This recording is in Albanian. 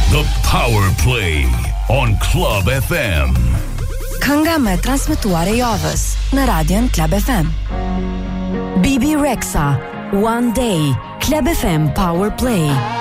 The Power Play on Club FM. Kënga me transmetuar e javës në Radion Club FM. Bibi Rexha, One Day, Club FM Power Play.